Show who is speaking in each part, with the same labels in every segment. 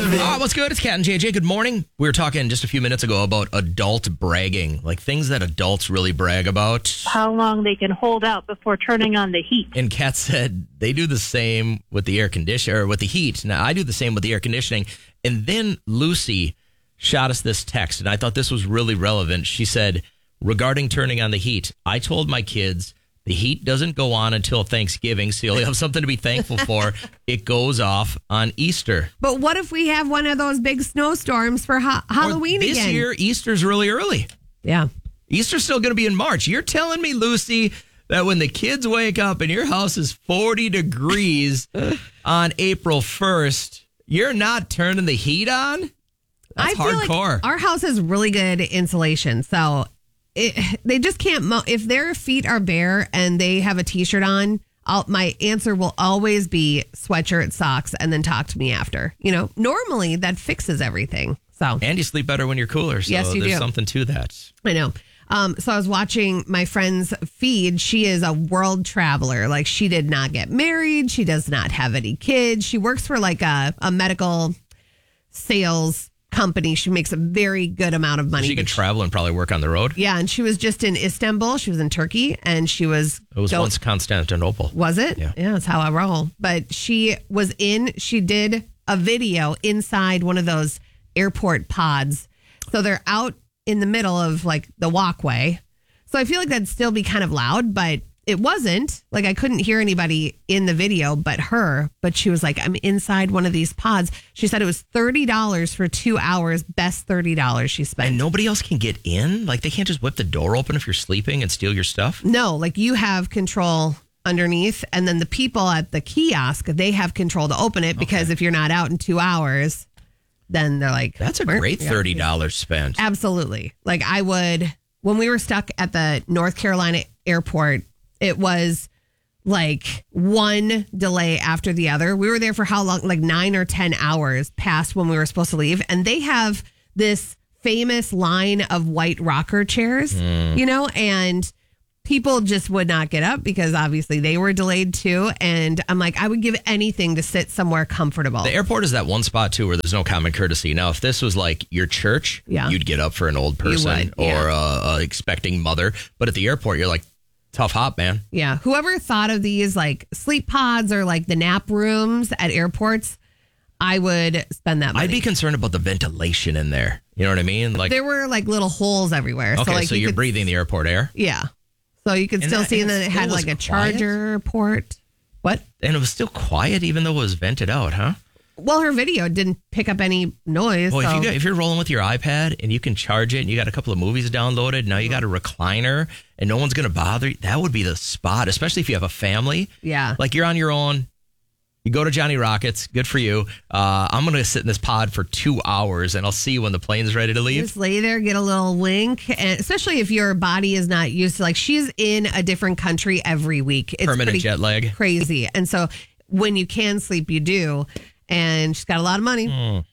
Speaker 1: Oh, what's good? It's Cat and JJ. Good morning. We were talking just a few minutes ago about adult bragging, like things that adults really brag about.
Speaker 2: How long they can hold out before turning on the heat.
Speaker 1: And Cat said they do the same with the air conditioner, or with the heat. Now, I do the same with the air conditioning. And then Lucy shot us this text, and I thought this was really relevant. She said, regarding turning on the heat, I told my kids the heat doesn't go on until Thanksgiving, so you'll have something to be thankful for. It goes off on Easter.
Speaker 3: But what if we have one of those big snowstorms for Halloween
Speaker 1: this
Speaker 3: again?
Speaker 1: This year, Easter's really early.
Speaker 3: Yeah.
Speaker 1: Easter's still going to be in March. You're telling me, Lucy, that when the kids wake up and your house is 40 degrees on April 1st, you're not turning the heat on? That's hardcore.
Speaker 3: Like our house has really good insulation, so they just can't. If their feet are bare and they have a T-shirt on, my answer will always be sweatshirt, socks, and then talk to me after. You know, normally that fixes everything. So
Speaker 1: and you sleep better when you're cooler. So
Speaker 3: yes, you
Speaker 1: there's
Speaker 3: do.
Speaker 1: Something to that.
Speaker 3: I know. So I was watching my friend's feed. She is a world traveler. Like, she did not get married. She does not have any kids. She works for like a medical sales company. She makes a very good amount of money.
Speaker 1: She could travel and probably work on the road.
Speaker 3: Yeah, and she was just in Istanbul. She was in Turkey, and she was...
Speaker 1: It was once Constantinople.
Speaker 3: Was it?
Speaker 1: Yeah,
Speaker 3: that's how I roll. But she did a video inside one of those airport pods. So they're out in the middle of like the walkway. So I feel like that'd still be kind of loud, but it wasn't. Like, I couldn't hear anybody in the video but her. But she was like, I'm inside one of these pods. She said it was $30 for 2 hours. Best $30 she spent.
Speaker 1: And nobody else can get in? Like, they can't just whip the door open if you're sleeping and steal your stuff?
Speaker 3: No, like, you have control underneath. And then the people at the kiosk, they have control to open it, because if you're not out in 2 hours, then they're like...
Speaker 1: That's a great $30 spent.
Speaker 3: Absolutely. Like, I would... When we were stuck at the North Carolina airport, it was like one delay after the other. We were there for how long? Like 9 or 10 hours past when we were supposed to leave. And they have this famous line of white rocker chairs, you know, and people just would not get up because obviously they were delayed too. And I'm like, I would give anything to sit somewhere comfortable.
Speaker 1: The airport is that one spot too where there's no common courtesy. Now, if this was like your church, you'd get up for an old person or a expecting mother. But at the airport, you're like, tough hop, man.
Speaker 3: Yeah. Whoever thought of these like sleep pods or like the nap rooms at airports, I would spend that money.
Speaker 1: I'd be concerned about the ventilation in there. You know what I mean? Like,
Speaker 3: there were like little holes everywhere.
Speaker 1: Okay,
Speaker 3: so, like,
Speaker 1: you're breathing the airport air?
Speaker 3: Yeah. So you could still see that it had like a charger port. What?
Speaker 1: And it was still quiet even though it was vented out, huh?
Speaker 3: Well, her video didn't pick up any noise.
Speaker 1: Well,
Speaker 3: so.
Speaker 1: if you're rolling with your iPad and you can charge it and you got a couple of movies downloaded, now you got a recliner and no one's going to bother you, that would be the spot, especially if you have a family.
Speaker 3: Yeah.
Speaker 1: Like, you're on your own. You go to Johnny Rockets. Good for you. I'm going to sit in this pod for 2 hours and I'll see you when the plane's ready to leave.
Speaker 3: Just lay there, get a little wink. And especially if your body is not used to, like, she's in a different country every week. It's
Speaker 1: permanent jet lag.
Speaker 3: Crazy. And so when you can sleep, you do. And she's got a lot of money.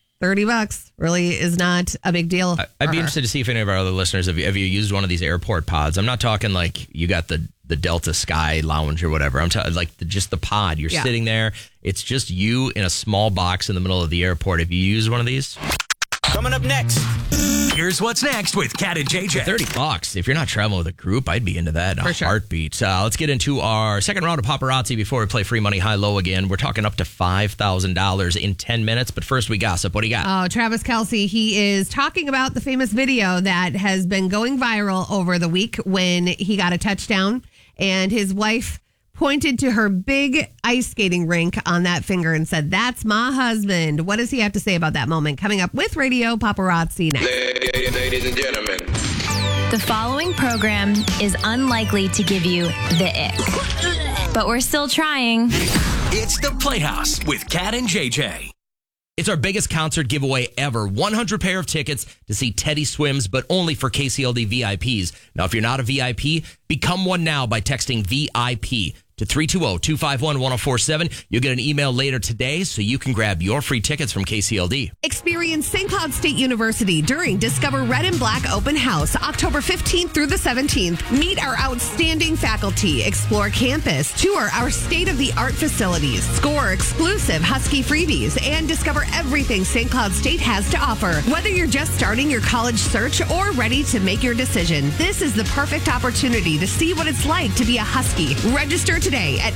Speaker 3: $30 really is not a big deal.
Speaker 1: I'd be interested to see if any of our other listeners have you used one of these airport pods. I'm not talking like you got the Delta Sky Lounge or whatever. I'm talking like just the pod. You're sitting there. It's just you in a small box in the middle of the airport. Have you used one of these?
Speaker 4: Coming up next, here's what's next with Cat and JJ.
Speaker 1: $30. If you're not traveling with a group, I'd be into that in a heartbeat. Let's get into our second round of paparazzi before we play free money high-low again. We're talking up to $5,000 in 10 minutes, but first we gossip. What do you got?
Speaker 3: Oh, Travis Kelce, he is talking about the famous video that has been going viral over the week when he got a touchdown and his wife pointed to her big ice skating rink on that finger and said, "That's my husband." What does he have to say about that moment? Coming up with Radio Paparazzi next.
Speaker 5: Ladies and gentlemen.
Speaker 6: The following program is unlikely to give you the ick, but we're still trying.
Speaker 4: It's The Playhouse with Cat and JJ.
Speaker 1: It's our biggest concert giveaway ever. 100 pair of tickets to see Teddy Swims, but only for KCLD VIPs. Now, if you're not a VIP, become one now by texting VIP to to 320-251-1047. You'll get an email later today so you can grab your free tickets from KCLD.
Speaker 3: Experience St. Cloud State University during Discover Red and Black Open House, October 15th through the 17th. Meet our outstanding faculty, explore campus, tour our state-of-the-art facilities, score exclusive Husky freebies, and discover everything St. Cloud State has to offer. Whether you're just starting your college search or ready to make your decision, this is the perfect opportunity to see what it's like to be a Husky. Register today at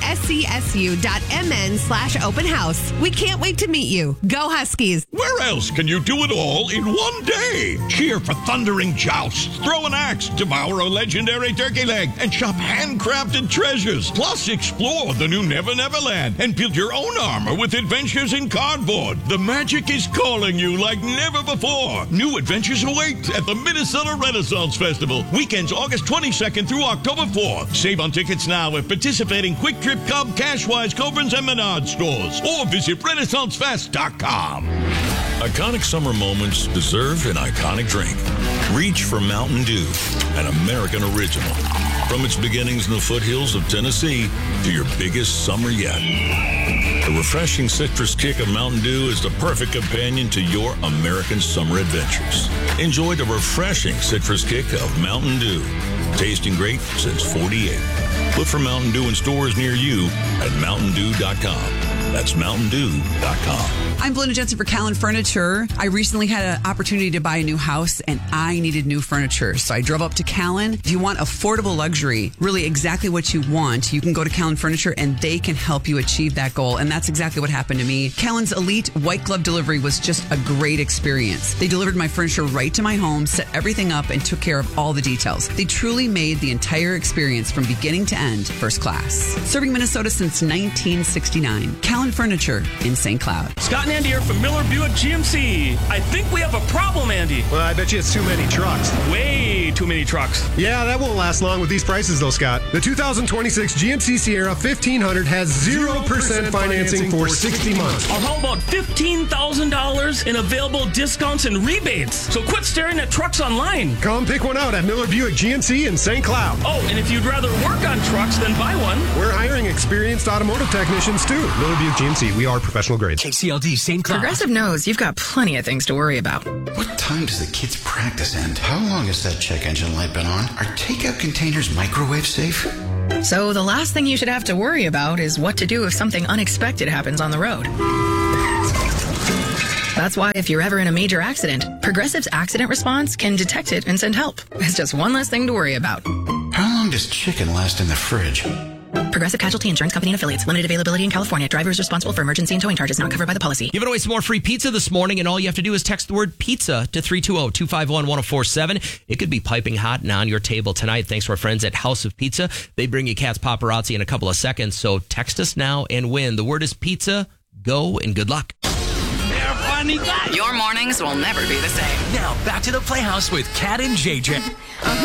Speaker 3: scsu.mn/open house. We can't wait to meet you. Go Huskies.
Speaker 5: Where else can you do it all in one day? Cheer for thundering jousts, throw an axe, devour a legendary turkey leg, and shop handcrafted treasures. Plus, explore the new Never Never Land and build your own armor with adventures in cardboard. The magic is calling you like never before. New adventures await at the Minnesota Renaissance Festival. Weekends August 22nd through October 4th. Save on tickets now at participating Quick Trip, Cub, Cashwise, Cobrins, and Menard stores. Or visit RenaissanceFest.com.
Speaker 7: Iconic summer moments deserve an iconic drink. Reach for Mountain Dew, an American original. From its beginnings in the foothills of Tennessee to your biggest summer yet. The refreshing citrus kick of Mountain Dew is the perfect companion to your American summer adventures. Enjoy the refreshing citrus kick of Mountain Dew. Tasting great since 48. Look for Mountain Dew in stores near you at mountaindew.com. That's mountaindew.com.
Speaker 8: I'm Belinda Jensen for Callan Furniture. I recently had an opportunity to buy a new house and I needed new furniture. So I drove up to Callan. If you want affordable luxury, really exactly what you want, you can go to Callan Furniture and they can help you achieve that goal. And that's exactly what happened to me. Callan's elite white glove delivery was just a great experience. They delivered my furniture right to my home, set everything up, and took care of all the details. They truly made the entire experience from beginning to end first class. Serving Minnesota since 1969. Callan Furniture in St. Cloud.
Speaker 9: Scott and Andy here from Miller Buick GMC. I think we have a problem, Andy.
Speaker 10: Well, I bet you it's too many trucks.
Speaker 9: Way too many trucks.
Speaker 10: Yeah, that won't last long with these prices though, Scott. The 2026 GMC Sierra 1500 has 0% financing for 60 months.
Speaker 9: How about $15,000 in available discounts and rebates? So quit staring at trucks online.
Speaker 10: Come pick one out at Miller Buick GMC in St. Cloud.
Speaker 9: Oh, and if you'd rather work on trucks than buy one,
Speaker 10: we're hiring experienced automotive technicians too. Miller Buick GMC, we are professional grades.
Speaker 4: KCLD St. Cloud.
Speaker 11: Progressive knows you've got plenty of things to worry about.
Speaker 12: What time does the kids' practice end? How long has that check engine light been on? Are takeout containers microwave safe?
Speaker 11: So the last thing you should have to worry about is what to do if something unexpected happens on the road. That's why if you're ever in a major accident, Progressive's accident response can detect it and send help. It's just one less thing to worry about.
Speaker 12: How long does chicken last in the fridge?
Speaker 11: Progressive Casualty Insurance Company and Affiliates. Limited availability in California. Driver is responsible for emergency and towing charges not covered by the policy.
Speaker 1: Giving away some more free pizza this morning, and all you have to do is text the word pizza to 320-251-1047. It could be piping hot and on your table tonight thanks to our friends at House of Pizza. They bring you Cat's Paparazzi in a couple of seconds, so text us now and win. The word is pizza. Go and good luck.
Speaker 4: They're funny guys.
Speaker 11: Your mornings will never be the same.
Speaker 4: Now back to the Playhouse with Kat and JJ.